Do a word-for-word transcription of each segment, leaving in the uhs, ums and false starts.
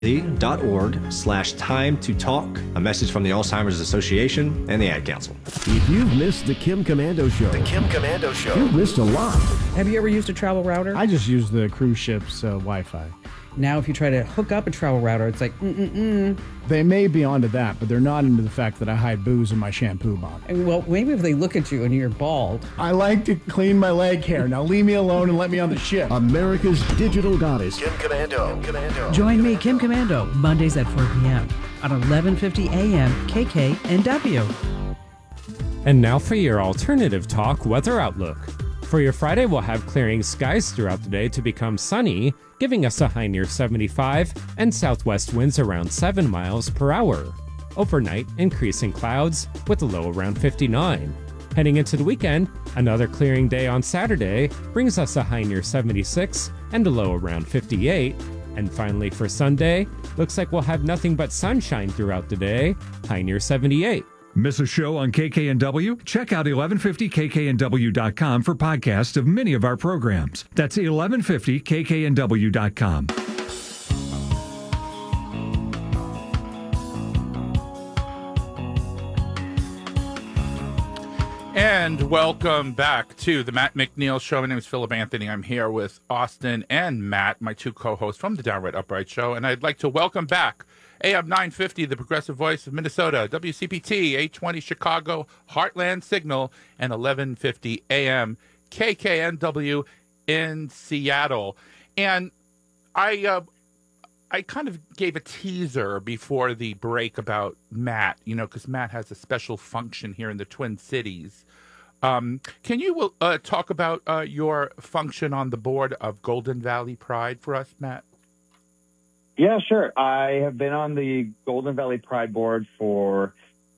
dot org slash time to talk. A message from the Alzheimer's Association and the Ad Council. If you've missed the Kim Komando Show, the Kim Komando Show, you've missed a lot. Have you ever used a travel router? I just use the cruise ship's uh, Wi-Fi. Now, if you try to hook up a travel router, it's like, mm-mm-mm. They may be onto that, but they're not into the fact that I hide booze in my shampoo bottle. And, well, maybe if they look at you and you're bald. I like to clean my leg hair. Now leave me alone and let me on the ship. America's digital goddess. Kim Komando. Kim Komando. Join me, Kim Komando, Mondays at four p.m. on eleven fifty a.m. K K N W. And now for your alternative talk weather outlook. For your Friday, we'll have clearing skies throughout the day to become sunny, giving us a high near seventy-five and southwest winds around seven miles per hour. Overnight, increasing clouds with a low around fifty-nine. Heading into the weekend, another clearing day on Saturday brings us a high near seventy-six and a low around fifty-eight. And finally for Sunday, looks like we'll have nothing but sunshine throughout the day, high near seventy-eight. Miss a show on K K N W? Check out eleven fifty K K N W dot com for podcasts of many of our programs. That's eleven fifty K K N W dot com. And welcome back to the Matt McNeil Show. My name is Philip Anthony. I'm here with Austin and Matt, my two co-hosts from the Downright Upright Show. And I'd like to welcome back A M nine fifty, the Progressive Voice of Minnesota, W C P T, eight twenty Chicago, Heartland Signal, and eleven fifty A M K K N W in Seattle. And I uh, I kind of gave a teaser before the break about Matt, you know, because Matt has a special function here in the Twin Cities. Um, can you uh, talk about uh, your function on the board of Golden Valley Pride for us, Matt? Yeah, sure. I have been on the Golden Valley Pride board for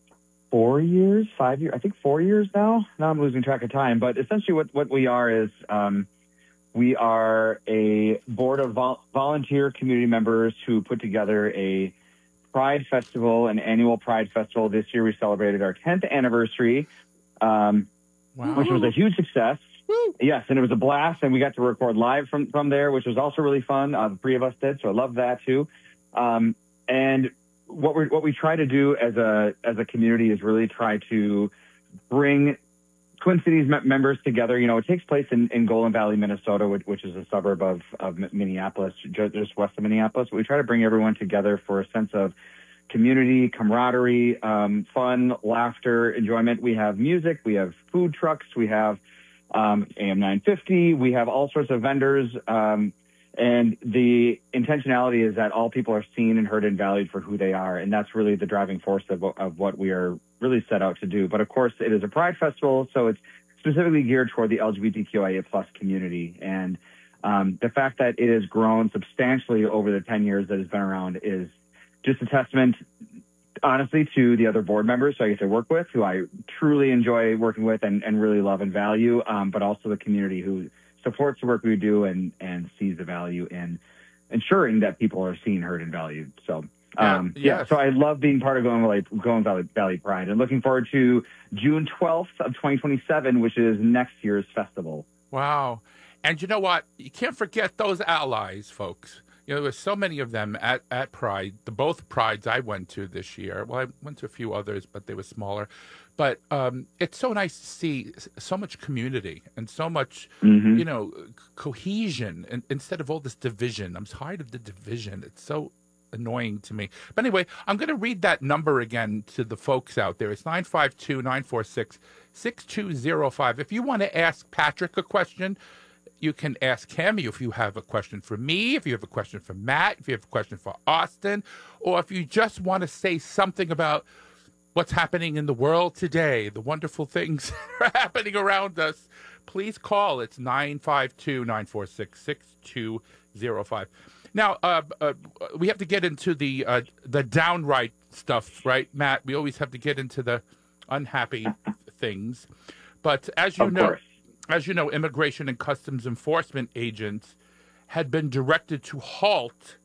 four years, five years, I think four years now. Now I'm losing track of time. But essentially what, what we are is um, we are a board of vol- volunteer community members who put together a Pride Festival, an annual Pride Festival. This year we celebrated our tenth anniversary, um, wow. which was a huge success. Woo. Yes, and it was a blast, and we got to record live from, from there, which was also really fun. Uh, the three of us did, so I love that too. Um, and what we what we try to do as a as a community is really try to bring Twin Cities me- members together. You know, it takes place in, in Golden Valley, Minnesota, which, which is a suburb of, of Minneapolis, just, just west of Minneapolis. We try to bring everyone together for a sense of community, camaraderie, um, fun, laughter, enjoyment. We have music, we have food trucks, we have um, A M nine fifty, we have all sorts of vendors. Um, and the intentionality is that all people are seen and heard and valued for who they are. And that's really the driving force of, of what we are really set out to do. But of course, it is a Pride Festival, so it's specifically geared toward the L G B T Q I A plus community. And um, the fact that it has grown substantially over the ten years that it's been around is just a testament, honestly, to the other board members who I get to work with, who I truly enjoy working with and, and really love and value, um, but also the community who supports the work we do and, and sees the value in ensuring that people are seen, heard, and valued. So, um, yeah, yes. so I love being part of Golden Valley, Golden Valley, Valley Pride and looking forward to June twelfth of twenty twenty-seven, which is next year's festival. Wow. And you know what? You can't forget those allies, folks. You know, there were so many of them at, at Pride, the both Prides I went to this year. Well, I went to a few others, but they were smaller. But um, it's so nice to see so much community and so much, mm-hmm. you know, cohesion and, instead of all this division. I'm tired of the division. It's so annoying to me. But anyway, I'm going to read that number again to the folks out there. It's nine five two, nine four six, six two zero five. If you want to ask Patrick a question, you can ask him. If you have a question for me, if you have a question for Matt, if you have a question for Austin, or if you just want to say something about what's happening in the world today, the wonderful things that are happening around us, please call. It's nine five two, nine four six, six two zero five. Now, uh, uh, we have to get into the uh, the downright stuff, right, Matt? We always have to get into the unhappy things. But as you of know, course. as you know, Immigration and Customs Enforcement agents had been directed to halt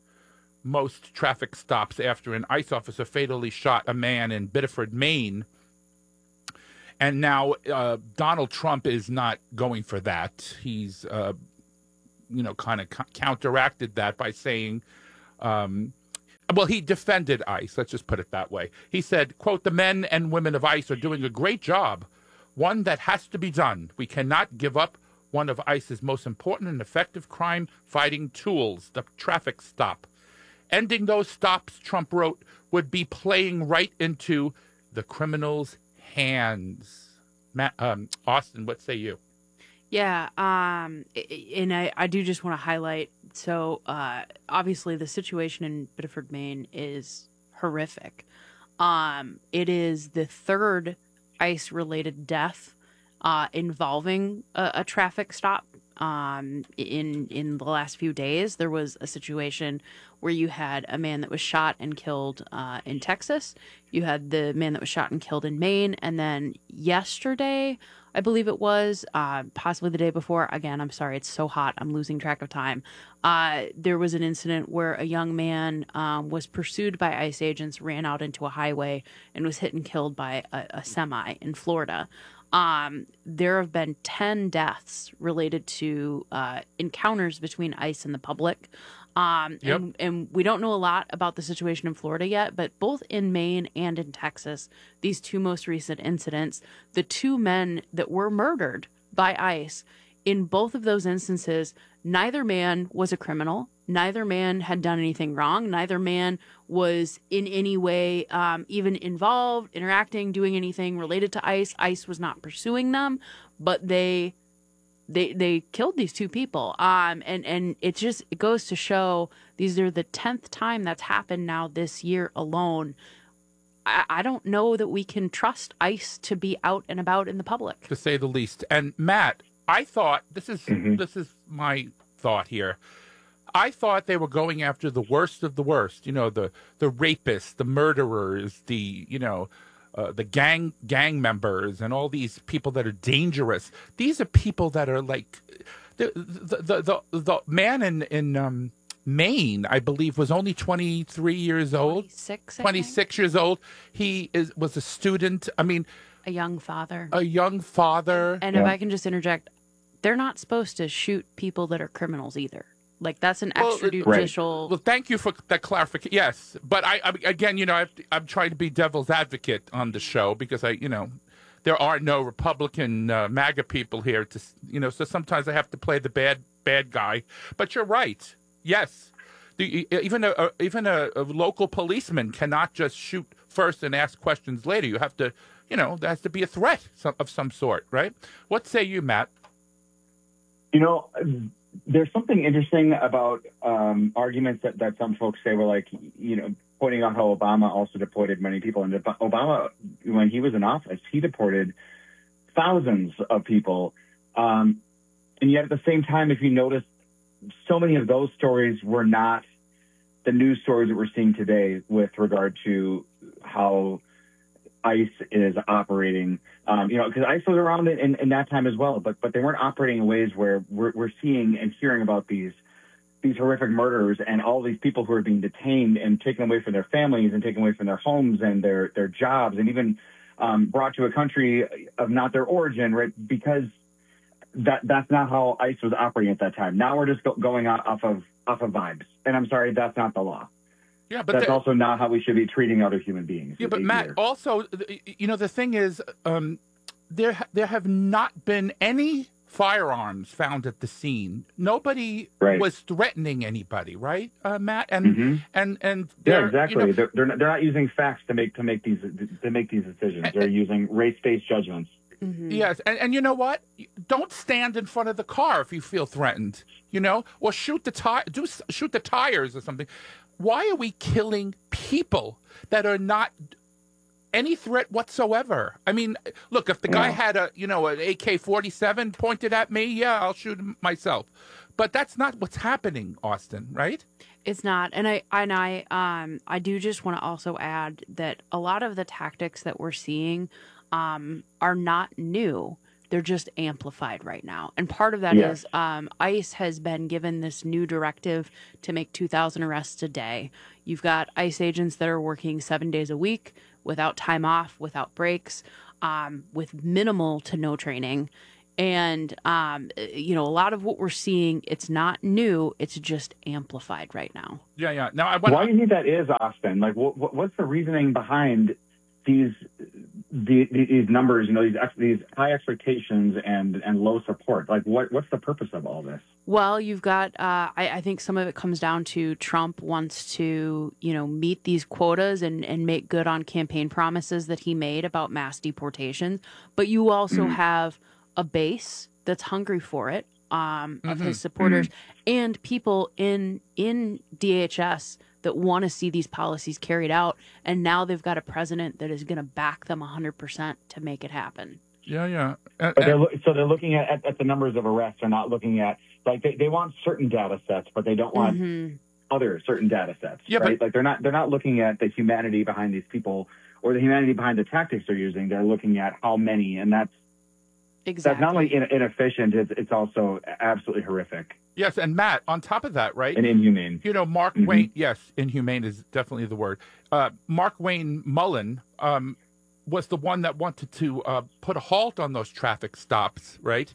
most traffic stops after an ICE officer fatally shot a man in Biddeford, Maine. And now uh, Donald Trump is not going for that. He's, uh, you know, kind of co- counteracted that by saying um, Well, he defended ICE. Let's just put it that way. He said, quote, the men and women of ICE are doing a great job, one that has to be done. We cannot give up one of ICE's most important and effective crime-fighting tools, the traffic stop. Ending those stops, Trump wrote, would be playing right into the criminals' hands. Matt, um, Austin, what say you? Yeah, um, and I, I do just want to highlight, so uh, obviously the situation in Biddeford, Maine is horrific. Um, it is the third ICE-related death uh, involving a, a traffic stop. Um, in in the last few days, there was a situation where you had a man that was shot and killed uh, in Texas. You had the man that was shot and killed in Maine. And then yesterday, I believe it was, uh, possibly the day before, again, I'm sorry, it's so hot, I'm losing track of time. Uh, there was an incident where a young man um, was pursued by ICE agents, ran out into a highway, and was hit and killed by a, a semi in Florida. Um, there have been ten deaths related to uh, encounters between ICE and the public. Um, Yep. and, and we don't know a lot about the situation in Florida yet, but both in Maine and in Texas, these two most recent incidents, the two men that were murdered by ICE, in both of those instances, neither man was a criminal. Neither man had done anything wrong. Neither man was in any way um, even involved, interacting, doing anything related to ICE. ICE was not pursuing them, but they they they killed these two people. Um, and and it just it goes to show these are the tenth time that's happened now this year alone. I, I don't know that we can trust ICE to be out and about in the public, To say the least. And Matt, I thought this is Mhm. this is my thought here. I thought they were going after the worst of the worst. You know, the the rapists, the murderers, the you know, uh, the gang gang members, and all these people that are dangerous. These are people that are like the the the the, the man in in um, Maine, I believe, was only twenty-three years old. twenty-six, I think. twenty-six years old. He is was a student. I mean, A young father. a young father. And if I can just interject, they're not supposed to shoot people that are criminals either. Like, that's an Well, it- extrajudicial. Well, thank you for that clarification. Yes, but I, I again, you know, I've, I'm trying to be devil's advocate on the show because I, you know, there are no Republican uh, MAGA people here to, you know, so sometimes I have to play the bad bad guy. But you're right. Yes, the, even a, a even a, a local policeman cannot just shoot first and ask questions later. You have to, you know, there has to be a threat some, of some sort, right? What say you, Matt? You know, there's something interesting about um, arguments that, that some folks say were like, you know, pointing out how Obama also deported many people. And Obama, when he was in office, he deported thousands of people. Um, and yet at the same time, if you notice, so many of those stories were not the news stories that we're seeing today with regard to how ICE is operating. Um, you know, because ICE was around in, in that time as well, but but they weren't operating in ways where we're, we're seeing and hearing about these these horrific murders and all these people who are being detained and taken away from their families and taken away from their homes and their their jobs and even um, brought to a country of not their origin, right? Because that that's not how ICE was operating at that time. Now we're just go, going off of off of vibes, and I'm sorry, that's not the law. Yeah, but that's the- also not how we should be treating other human beings. Yeah, but Matt, either. also, you know, the thing is, um, there there have not been any firearms found at the scene. Nobody Right. was threatening anybody, right, uh, Matt? And Mhm. and and Yeah, they're, exactly. You know, they're they're not, they're not using facts to make to make these to make these decisions. They're using race-based judgments. Yes, and, and you know what? Don't stand in front of the car if you feel threatened, you know, or shoot the tire, do s- shoot the tires or something. Why are we killing people that are not any threat whatsoever? I mean, look, if the guy Yeah. had a, you know, an A K forty-seven pointed at me, yeah, I'll shoot him myself. But that's not what's happening, Austin, right? It's not, and I and I um I do just want to also add that a lot of the tactics that we're seeing um are not new. They're just amplified right now, and part of that Yes. is um, ICE has been given this new directive to make two thousand arrests a day. You've got ICE agents that are working seven days a week without time off, without breaks, um, with minimal to no training. And, um, you know, a lot of what we're seeing, it's not new. It's just amplified right now. Yeah, yeah. Now, I want Why do you think that is, Austin? Like, what, what, what's the reasoning behind these the, these numbers? You know, these ex, these high expectations and and low support. Like, what what's the purpose of all this? Well, you've got. Uh, I, I think some of it comes down to Trump wants to, you know, meet these quotas and and make good on campaign promises that he made about mass deportations. But you also mm. have a base that's hungry for it, um, of mm-hmm. his supporters mm-hmm. and people in in D H S that want to see these policies carried out. And now they've got a president that is going to back them one hundred percent to make it happen. Yeah, yeah. Uh, but they're, so they're looking at, at, at the numbers of arrests. They're not looking at, like, they, they want certain data sets, but they don't want mm-hmm. other certain data sets, yeah, right? But, like, they're not they're not looking at the humanity behind these people or the humanity behind the tactics they're using. They're looking at how many, and that's Exactly. That's not only inefficient, it's, it's also absolutely horrific. Yes, and Matt, on top of that, right? And inhumane. You know, Mark mm-hmm. Wayne, yes, inhumane is definitely the word. Uh, Mark Wayne Mullen um, was the one that wanted to uh, put a halt on those traffic stops, right?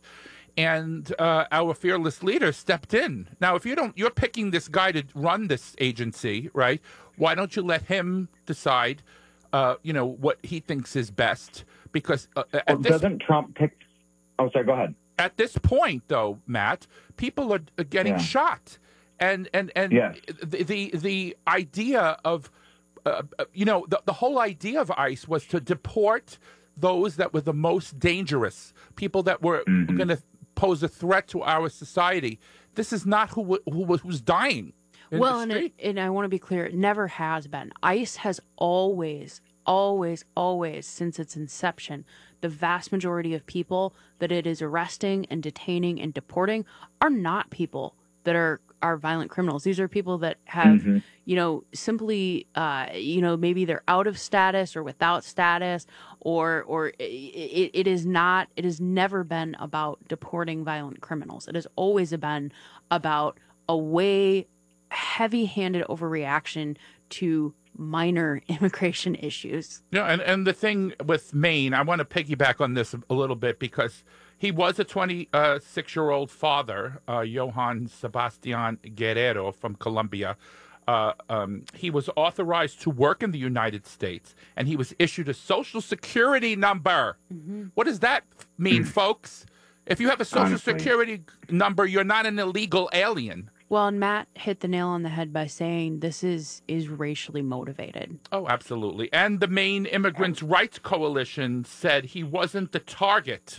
And uh, our fearless leader stepped in. Now, if you don't, you're picking this guy to run this agency, right? Why don't you let him decide, uh, you know, what he thinks is best? Because uh, at well, this, doesn't Trump pick... Oh, sorry, go ahead. At this point, though, Matt, people are, are getting yeah. shot, and and and yes. the, the the idea of, uh, you know, the the whole idea of ICE was to deport those that were the most dangerous, people that were mm-hmm. going to pose a threat to our society. This is not who who who's dying. Well, and it, and I want to be clear, it never has been. ICE has always, always, always, since its inception, the vast majority of people that it is arresting and detaining and deporting are not people that are, are violent criminals. These are people that have, mm-hmm. you know, simply, uh, you know, maybe they're out of status or without status, or or it, it is not, it has never been about deporting violent criminals. It has always been about a way heavy-handed overreaction to minor immigration issues. Yeah, and, and the thing with Maine, I want to piggyback on this a little bit because he was a twenty-six-year-old father, uh, Johann Sebastian Guerrero from Colombia. Uh, um, he was authorized to work in the United States, and he was issued a Social Security number. Mm-hmm. What does that mean, folks? If you have a Social Honestly. Security number, you're not an illegal alien. Well, and Matt hit the nail on the head by saying this is is racially motivated. Oh, absolutely. And the Maine Immigrants' Rights Coalition said he wasn't the target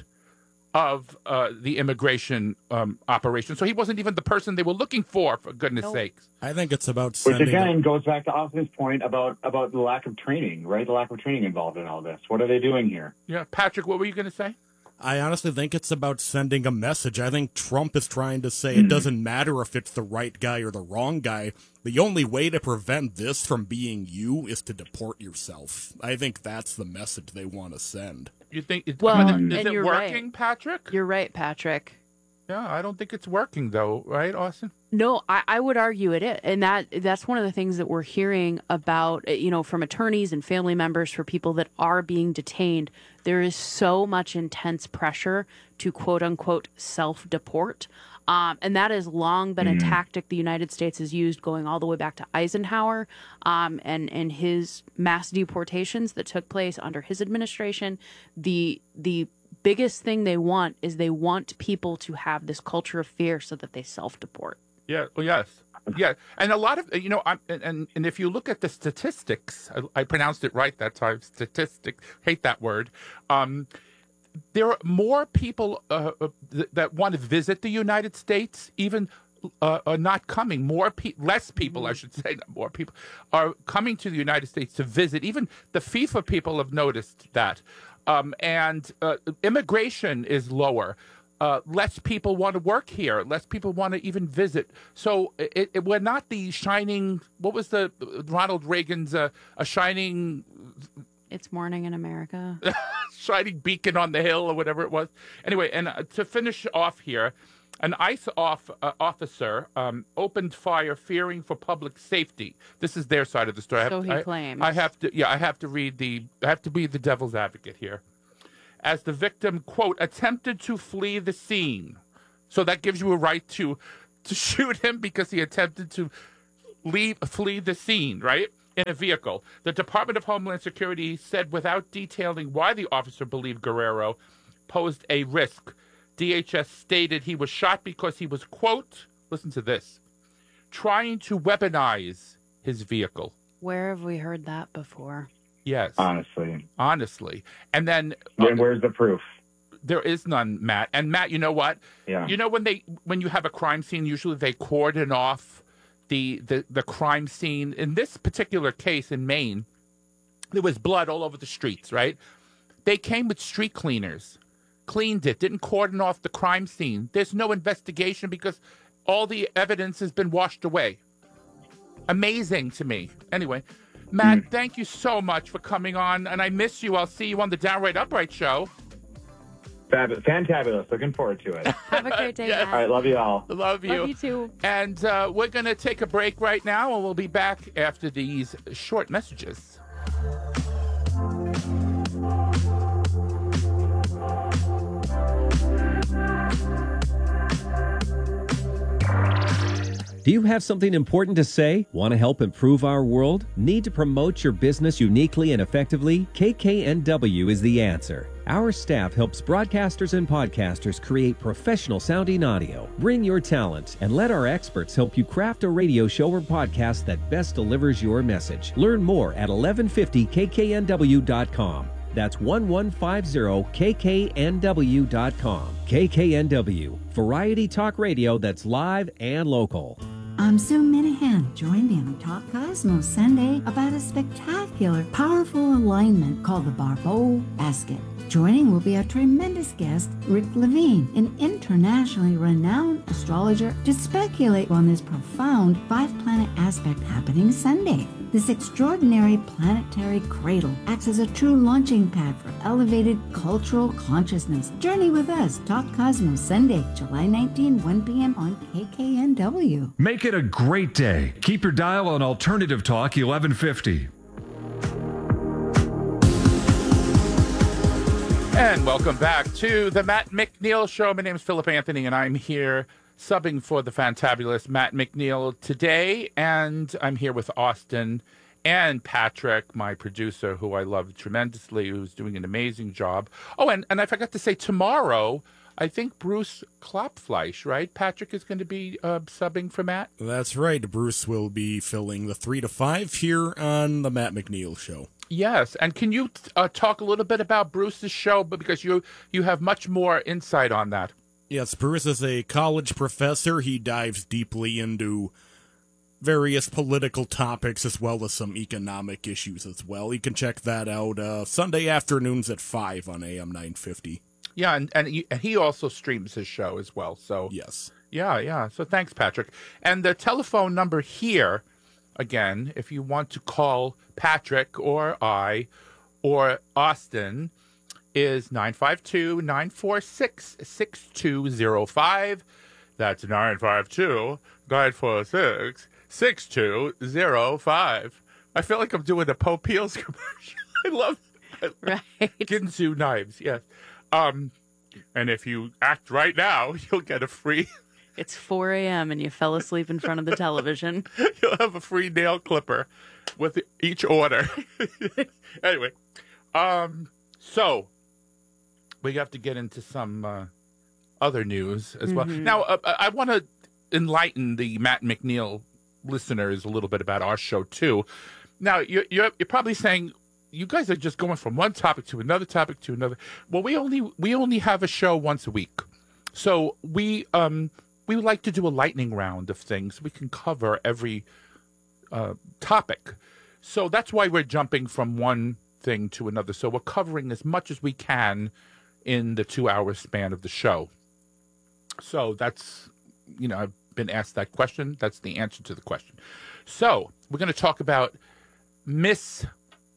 of uh, the immigration um, operation. So he wasn't even the person they were looking for, for goodness nope. sakes. I think it's about sending... Which, again, goes back to Austin's point about, about the lack of training, right? The lack of training involved in all this. What are they doing here? Yeah. Patrick, what were you going to say? I honestly think it's about sending a message. I think Trump is trying to say it doesn't matter if it's the right guy or the wrong guy. The only way to prevent this from being you is to deport yourself. I think that's the message they want to send. You think it, well, is and it you're working, right. Patrick? You're right, Patrick. Yeah, I don't think it's working, though, right, Austin? No, I, I would argue it is. And that that's one of the things that we're hearing about, you know, from attorneys and family members for people that are being detained. There is so much intense pressure to, quote unquote, self-deport. Um, and that has long been mm-hmm. a tactic the United States has used going all the way back to Eisenhower um, and, and his mass deportations that took place under his administration. The the biggest thing they want is they want people to have this culture of fear so that they self-deport. Yeah. Well, yes. Yeah. And a lot of, you know, I'm, and, and if you look at the statistics, I, I pronounced it right that time, statistic, hate that word. Um, there are more people uh, th- that want to visit the United States, even uh, are not coming. More, pe- less people, mm-hmm. I should say, not more people, are coming to the United States to visit. Even the FIFA people have noticed that. Um, and uh, immigration is lower. Uh, less people want to work here. Less people want to even visit. So it, it, we're not the shining. What was the Ronald Reagan's uh, a shining? It's morning in America. Shining beacon on the hill or whatever it was. Anyway, and uh, to finish off here, an ICE off, uh, officer um, opened fire, fearing for public safety. This is their side of the story. So I have, he I, claims. I have to, yeah, I have to read the, I have to be the devil's advocate here. as the victim, quote, attempted to flee the scene. So that gives you a right to to shoot him because he attempted to leave, flee the scene, right, in a vehicle. The Department of Homeland Security said without detailing why the officer believed Guerrero posed a risk. D H S stated he was shot because he was, quote, listen to this, trying to weaponize his vehicle. Where have we heard that before? Yes. Honestly. Honestly. And then... Then where's the proof? There is none, Matt. And Matt, you know what? Yeah. You know when they when you have a crime scene, usually they cordon off the, the, the crime scene. In this particular case in Maine, there was blood all over the streets, right? They came with street cleaners, cleaned it, didn't cordon off the crime scene. There's no investigation because all the evidence has been washed away. Amazing to me. Anyway, Matt, mm. thank you so much for coming on, and I miss you. I'll see you on the Downright Upright show. Fabulous. Fantabulous. Looking forward to it. Have a great day, Yes. Matt. All right. Love you all. Love you. Love you too. And uh, we're going to take a break right now, and we'll be back after these short messages. Do you have something important to say? Want to help improve our world? Need to promote your business uniquely and effectively? K K N W is the answer. Our staff helps broadcasters and podcasters create professional sounding audio. Bring your talent and let our experts help you craft a radio show or podcast that best delivers your message. Learn more at eleven fifty K K N W dot com. That's eleven fifty K K N W dot com. K K N W, variety talk radio that's live and local. I'm Sue Minahan. Join me on Talk Cosmos Sunday about a spectacular, powerful alignment called the Barbeau Basket. Joining will be a tremendous guest, Rick Levine, an internationally renowned astrologer, to speculate on this profound five-planet aspect happening Sunday. This extraordinary planetary cradle acts as a true launching pad for elevated cultural consciousness. Journey with us. Talk Cosmos Sunday, July nineteenth, one p.m. on K K N W. Make it a great day. Keep your dial on Alternative Talk eleven fifty. And welcome back to the Matt McNeil Show. My name is Philip Anthony, and I'm here subbing for the fantabulous Matt McNeil today. And I'm here with Austin and Patrick, my producer, who I love tremendously, who's doing an amazing job. Oh, and, and I forgot to say, tomorrow, I think Bruce Klopfleisch, right? Patrick is going to be uh, subbing for Matt? That's right. Bruce will be filling the three to five here on the Matt McNeil Show. Yes, and can you uh, talk a little bit about Bruce's show, but because you you have much more insight on that. Yes, Bruce is a college professor. He dives deeply into various political topics as well as some economic issues as well. You can check that out uh, Sunday afternoons at five on A M nine fifty. Yeah, and, and, he, and he also streams his show as well. So yes. Yeah, yeah. So thanks, Patrick. And the telephone number here, again, if you want to call Patrick or I or Austin, is nine five two, nine four six, six two zero five. That's nine five two, nine four six, six two zero five. I feel like I'm doing a Poe Peels commercial. I love it. Right. Ginsu knives, yes. Um, and if you act right now, you'll get a free... It's four a.m. and you fell asleep in front of the television. You'll have a free nail clipper with each order. Anyway, um, so we have to get into some uh, other news as well. Mhm. Now, uh, I want to enlighten the Matt McNeil listeners a little bit about our show, too. Now, you're, you're, you're probably saying, you guys are just going from one topic to another topic to another. Well, we only we only have a show once a week. So we... um. We would like to do a lightning round of things. We can cover every uh, topic. So that's why we're jumping from one thing to another. So we're covering as much as we can in the two-hour span of the show. So that's, you know, I've been asked that question. That's the answer to the question. So we're going to talk about Miss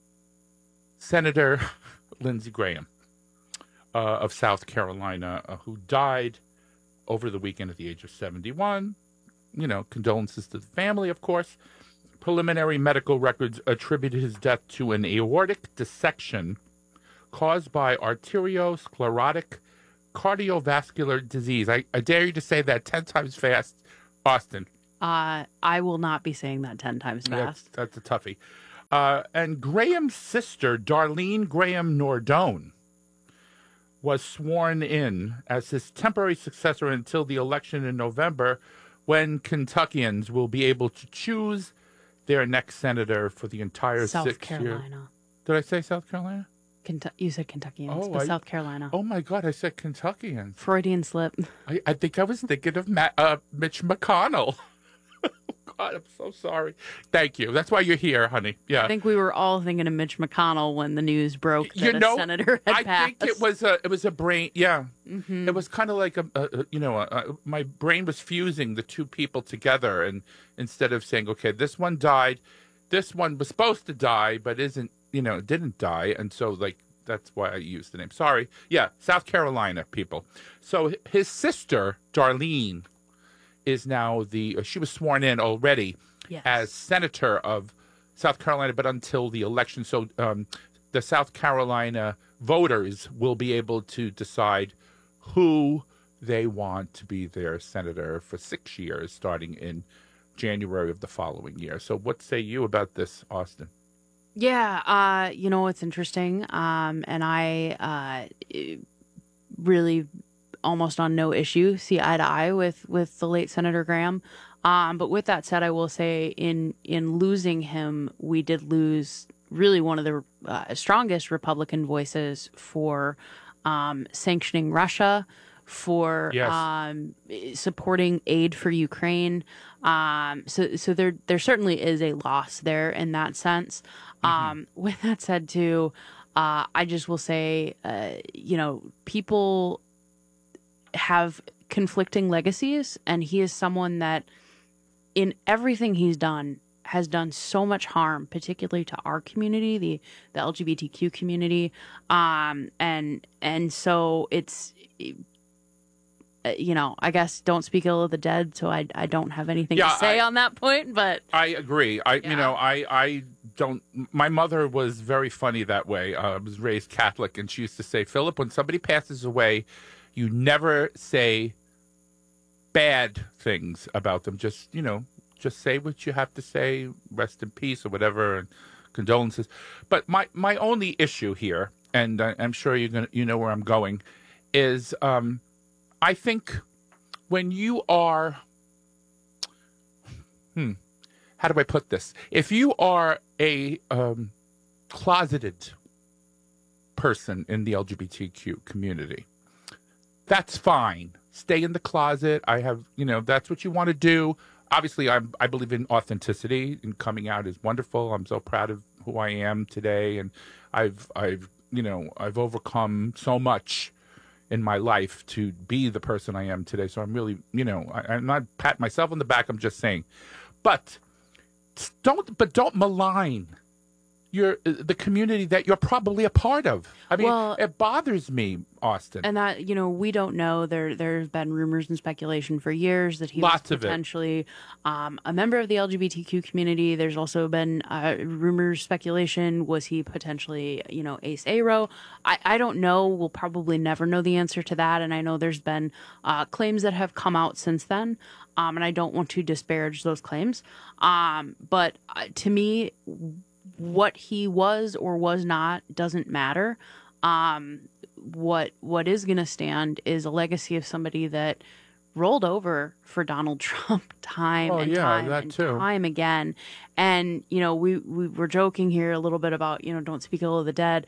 Senator Lindsey Graham uh, of South Carolina, uh, who died over the weekend at the age of seventy-one. You know, condolences to the family, of course. Preliminary medical records attributed his death to an aortic dissection caused by arteriosclerotic cardiovascular disease. I, I dare you to say that ten times fast, Austin. Uh, I will not be saying that ten times fast. That's, that's a toughie. Uh, and Graham's sister, Darlene Graham Nordone, was sworn in as his temporary successor until the election in November, when Kentuckians will be able to choose their next senator for the entire South six Carolina. years. Did I say South Carolina? Kentu- you said Kentuckians, Oh, but I- South Carolina. Oh, my God, I said Kentuckians. Freudian slip. I, I think I was thinking of Matt, uh, Mitch McConnell. God, I'm so sorry. Thank you. That's why you're here, honey. Yeah. I think we were all thinking of Mitch McConnell when the news broke that you know, a senator had I passed. think it was a it was a brain. Yeah, Mhm. it was kind of like a, a you know a, a, my brain was fusing the two people together, and instead of saying, okay, this one died, this one was supposed to die, but isn't you know didn't die, and so like that's why I used the name. Sorry. Yeah, South Carolina people. So his sister Darlene is now the uh, she was sworn in already Yes. as senator of South Carolina, but until the election. So um, the South Carolina voters will be able to decide who they want to be their senator for six years, starting in January of the following year. So what say you about this, Austin? Yeah, uh, you know, it's interesting. Um, and I uh, really almost on no issue see eye to eye with, with the late Senator Graham. Um, but with that said, I will say in, in losing him, we did lose really one of the uh, strongest Republican voices for um, sanctioning Russia, for Yes. um, supporting aid for Ukraine. Um, so so there there certainly is a loss there in that sense. Um, with that said, too, uh, I just will say, uh, you know, people have conflicting legacies, and he is someone that in everything he's done has done so much harm, particularly to our community, the, the L G B T Q community. Um, and, and so it's, uh, you know, I guess don't speak ill of the dead. So I, I don't have anything Yeah, to say I- on that point, but I agree. I, you know, I, I don't. My mother was very funny that way. Uh, I was raised Catholic, and she used to say, "Philip, when somebody passes away, you never say bad things about them. Just, you know, just say what you have to say. Rest in peace, or whatever, and condolences." But my my only issue here, and I, I'm sure you're gonna, you know where I'm going, is um, I think when you are, hmm. how do I put this? If you are a um, closeted person in the L G B T Q community, that's fine. Stay in the closet. I have, you know, that's what you want to do. Obviously, I'm, I believe in authenticity, and coming out is wonderful. I'm so proud of who I am today, and I've, I've, you know, I've overcome so much in my life to be the person I am today. So I'm really, you know, I, I'm not patting myself on the back. I'm just saying, but don't, but don't malign your the community that you're probably a part of. I mean, Well- it bothers me, Austin. And that, you know, we don't know. There, there's been rumors and speculation for years that he Lots was of it. potentially um, a member of the L G B T Q community. There's also been uh, rumors, speculation. Was he potentially, you know, Ace Aro? I, I don't know. We'll probably never know the answer to that. And I know there's been uh, claims that have come out since then. Um, and I don't want to disparage those claims. Um, but uh, to me, what he was or was not doesn't matter. Um, what what is going to stand is a legacy of somebody that rolled over for Donald Trump time Oh, and yeah, time that and too. time again. And, you know, we, we were joking here a little bit about, you know, don't speak ill of the dead.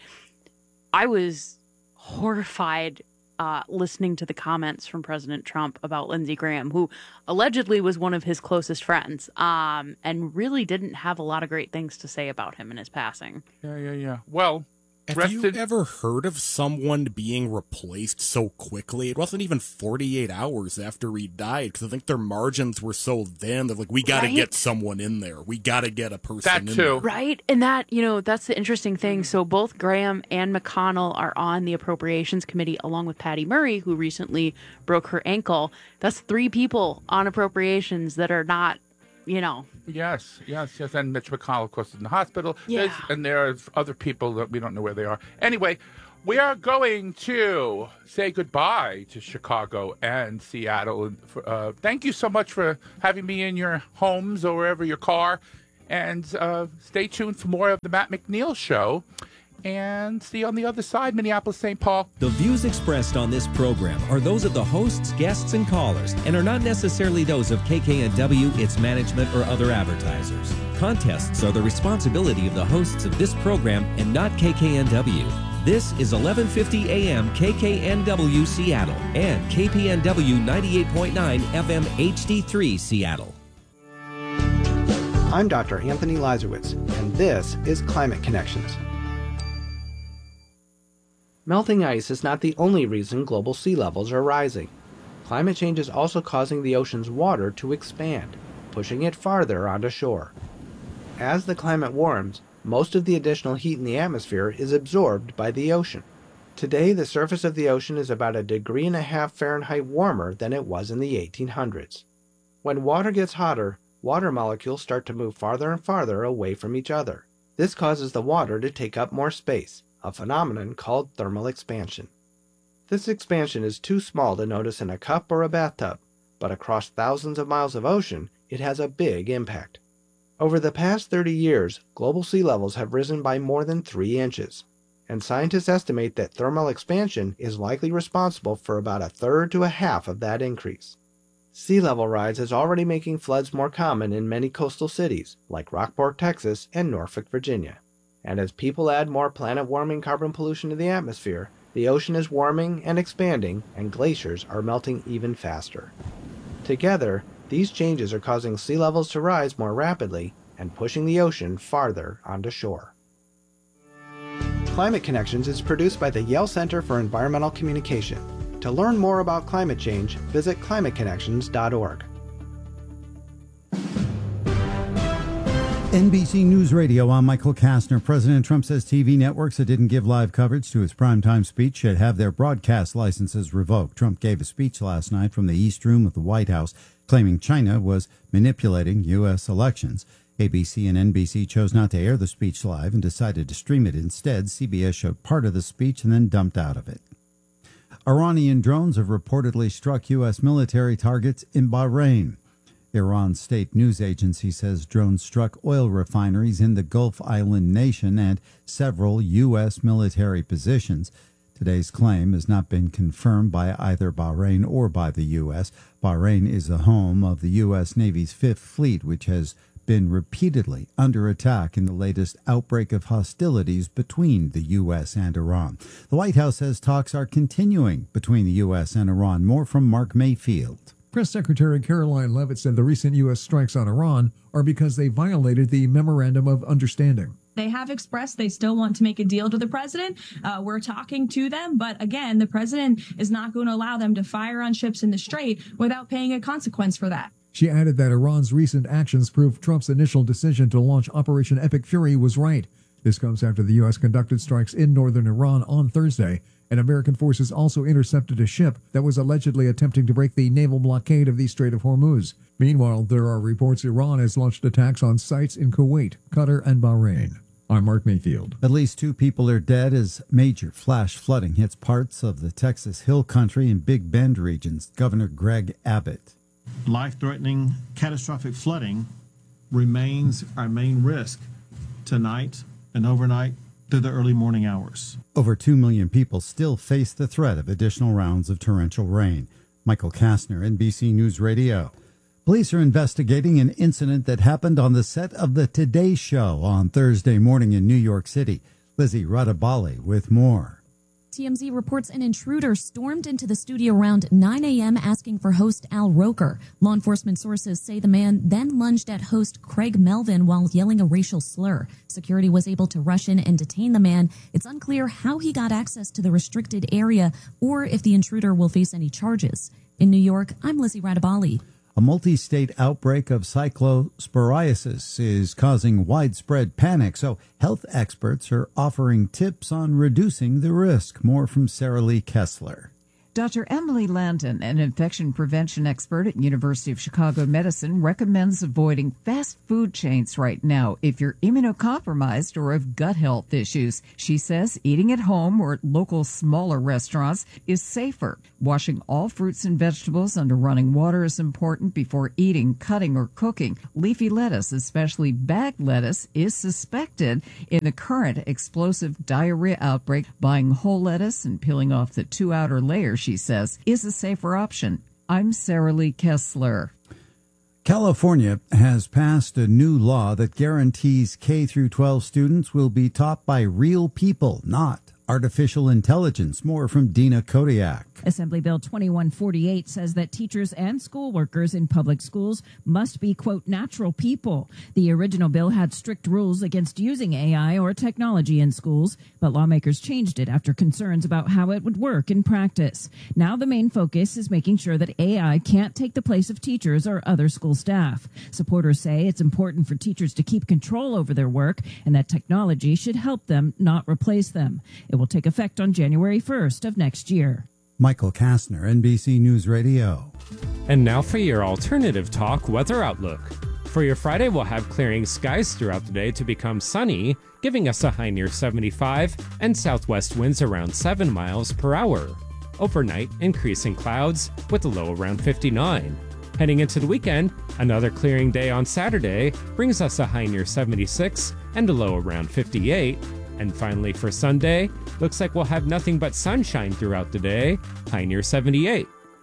I was horrified uh, listening to the comments from President Trump about Lindsey Graham, who allegedly was one of his closest friends, um, and really didn't have a lot of great things to say about him in his passing. Yeah, yeah, yeah. Well, have you ever heard of someone being replaced so quickly? It wasn't even forty-eight hours after he died, because I think their margins were so thin that, like, we got to Right? get someone in there. We got to get a person in there. Right. And that, you know, that's the interesting thing. So both Graham and McConnell are on the Appropriations Committee, along with Patty Murray, who recently broke her ankle. That's three people on appropriations that are not you know. Yes, yes, yes. And Mitch McConnell, of course, is in the hospital. Yeah. There's, and there are other people that we don't know where they are. Anyway, we are going to say goodbye to Chicago and Seattle. Uh, thank you so much for having me in your homes or wherever, your car. And uh, stay tuned for more of the Matt McNeil Show. And see you on the other side, Minneapolis, Saint Paul. The views expressed on this program are those of the hosts, guests, and callers, and are not necessarily those of K K N W, its management, or other advertisers. Contests are the responsibility of the hosts of this program and not K K N W. This is eleven fifty A M K K N W Seattle and K P N W ninety-eight point nine F M H D three Seattle. I'm Doctor Anthony Lazarowitz, and this is Climate Connections. Melting ice is not the only reason global sea levels are rising. Climate change is also causing the ocean's water to expand, pushing it farther onto shore. As the climate warms, most of the additional heat in the atmosphere is absorbed by the ocean. Today, the surface of the ocean is about a degree and a half Fahrenheit warmer than it was in the eighteen hundreds. When water gets hotter, water molecules start to move farther and farther away from each other. This causes the water to take up more space, a phenomenon called thermal expansion. This expansion is too small to notice in a cup or a bathtub, but across thousands of miles of ocean, it has a big impact. Over the past thirty years, global sea levels have risen by more than three inches, and scientists estimate that thermal expansion is likely responsible for about a third to a half of that increase. Sea level rise is already making floods more common in many coastal cities, like Rockport, Texas, and Norfolk, Virginia. And as people add more planet-warming carbon pollution to the atmosphere, the ocean is warming and expanding, and glaciers are melting even faster. Together, these changes are causing sea levels to rise more rapidly and pushing the ocean farther onto shore. Climate Connections is produced by the Yale Center for Environmental Communication. To learn more about climate change, visit climate connections dot org. N B C News Radio, I'm Michael Kastner. President Trump says T V networks that didn't give live coverage to his primetime speech should have their broadcast licenses revoked. Trump gave a speech last night from the East Room of the White House, claiming China was manipulating U S elections. A B C and N B C chose not to air the speech live and decided to stream it instead. C B S showed part of the speech and then dumped out of it. Iranian drones have reportedly struck U S military targets in Bahrain. Iran's state news agency says drones struck oil refineries in the Gulf Island nation and several U S military positions. Today's claim has not been confirmed by either Bahrain or by the U S. Bahrain is the home of the U S Navy's Fifth Fleet, which has been repeatedly under attack in the latest outbreak of hostilities between the U S and Iran. The White House says talks are continuing between the U S and Iran. More from Mark Mayfield. Press Secretary Caroline Leavitt said the recent U S strikes on Iran are because they violated the Memorandum of Understanding. They have expressed they still want to make a deal to the president. Uh, we're talking to them. But again, the president is not going to allow them to fire on ships in the Strait without paying a consequence for that. She added that Iran's recent actions prove Trump's initial decision to launch Operation Epic Fury was right. This comes after the U S conducted strikes in northern Iran on Thursday, and American forces also intercepted a ship that was allegedly attempting to break the naval blockade of the Strait of Hormuz. Meanwhile, there are reports Iran has launched attacks on sites in Kuwait, Qatar, and Bahrain. I'm Mark Mayfield. At least two people are dead as major flash flooding hits parts of the Texas Hill Country and Big Bend regions. Governor Greg Abbott. Life-threatening, catastrophic flooding remains our main risk tonight and overnight through the early morning hours. Over two million people still face the threat of additional rounds of torrential rain. Michael Kastner, N B C News Radio. Police are investigating an incident that happened on the set of the Today Show on Thursday morning in New York City. Lizzie Radabali with more. T M Z reports an intruder stormed into the studio around nine a.m. asking for host Al Roker. Law enforcement sources say the man then lunged at host Craig Melvin while yelling a racial slur. Security was able to rush in and detain the man. It's unclear how he got access to the restricted area or if the intruder will face any charges. In New York, I'm Lizzie Radabali. A multi-state outbreak of cyclosporiasis is causing widespread panic, so health experts are offering tips on reducing the risk. More from Sarah Lee Kessler. Doctor Emily Landon, an infection prevention expert at University of Chicago Medicine, recommends avoiding fast food chains right now if you're immunocompromised or have gut health issues. She says eating at home or at local smaller restaurants is safer. Washing all fruits and vegetables under running water is important before eating, cutting, or cooking. Leafy lettuce, especially bagged lettuce, is suspected in the current explosive diarrhea outbreak. Buying whole lettuce and peeling off the two outer layers, she says, is a safer option. I'm Sarah Lee Kessler. California has passed a new law that guarantees K through twelve students will be taught by real people, not artificial intelligence. More from Dina Kodiak. Assembly Bill twenty-one forty-eight says that teachers and school workers in public schools must be, quote, natural people. The original bill had strict rules against using A I or technology in schools, but lawmakers changed it after concerns about how it would work in practice. Now the main focus is making sure that A I can't take the place of teachers or other school staff. Supporters say it's important for teachers to keep control over their work and that technology should help them, not replace them. It will take effect on January first of next year. Michael Kastner, N B C News Radio. And now for your alternative talk weather outlook. For your Friday, we'll have clearing skies throughout the day to become sunny, giving us a high near seventy-five and southwest winds around seven miles per hour. Overnight, increasing clouds with a low around fifty-nine. Heading into the weekend, another clearing day on Saturday brings us a high near seventy-six and a low around fifty-eight. And finally for Sunday, looks like we'll have nothing but sunshine throughout the day, high near seventy-eight.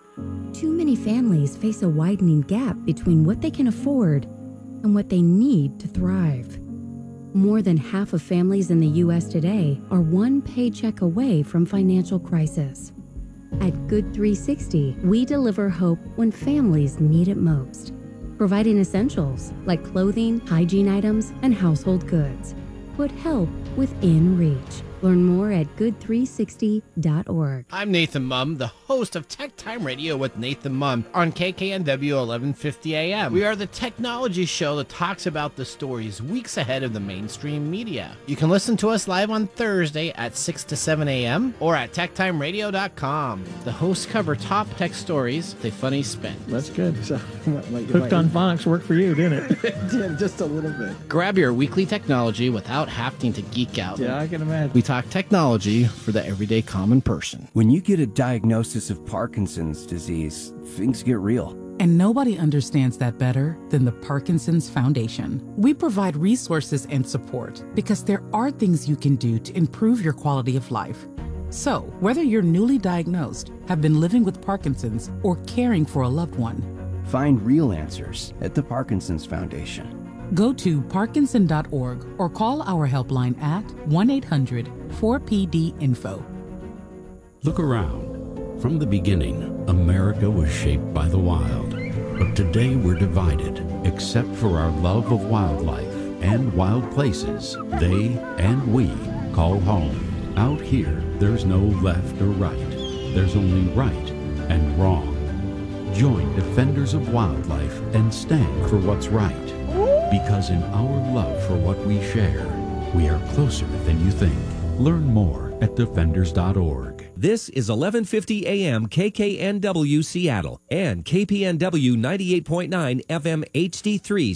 Too many families face a widening gap between what they can afford and what they need to thrive. More than half of families in the U S today are one paycheck away from financial crisis. At Good three sixty, we deliver hope when families need it most, providing essentials like clothing, hygiene items, and household goods. Put help within reach. Learn more at good three sixty dot org. I'm Nathan Mumm, the host of Tech Time Radio with Nathan Mumm on K K N W eleven fifty A M. We are the technology show that talks about the stories weeks ahead of the mainstream media. You can listen to us live on Thursday at six to seven A M or at tech time radio dot com. The hosts cover top tech stories with a funny spin. That's good. So, like, Hooked on Phonics worked for you, didn't it? It did, just a little bit. Grab your weekly technology without having to geek out. Yeah, I can imagine. We talk technology for the everyday common person. When you get a diagnosis of Parkinson's disease, things get real. And nobody understands that better than the Parkinson's Foundation. We provide resources and support because there are things you can do to improve your quality of life. So, whether you're newly diagnosed, have been living with Parkinson's, or caring for a loved one, find real answers at the Parkinson's Foundation. Go to parkinson dot org or call our helpline at one eight hundred four P D info. Look around. From the beginning, America was shaped by the wild. But today we're divided, except for our love of wildlife and wild places they and we call home. Out here, there's no left or right. There's only right and wrong. Join Defenders of Wildlife and stand for what's right. Because in our love for what we share, we are closer than you think. Learn more at defenders dot org. This is eleven fifty A M K K N W Seattle and K P N W ninety-eight point nine F M H D three